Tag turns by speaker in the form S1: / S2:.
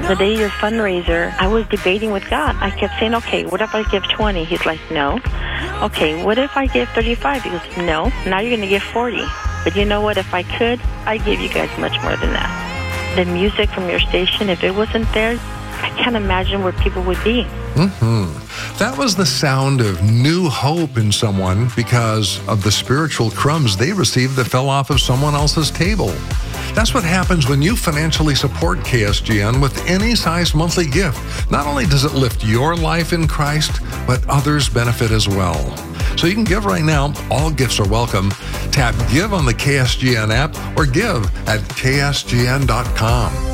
S1: The day of your fundraiser, I was debating with God. I kept saying, okay, what if I give 20? He's like, no. Okay, what if I give 35? He goes, no. Now you're going to give 40. But you know what? If I could, I'd give you guys much more than that. The music from your station, if it wasn't there, I can't imagine where people would be.
S2: That was the sound of new hope in someone because of the spiritual crumbs they received that fell off of someone else's table. That's what happens when you financially support KSGN with any size monthly gift. Not only does it lift your life in Christ, but others benefit as well. So you can give right now. All gifts are welcome. Tap Give on the KSGN app or give at ksgn.com.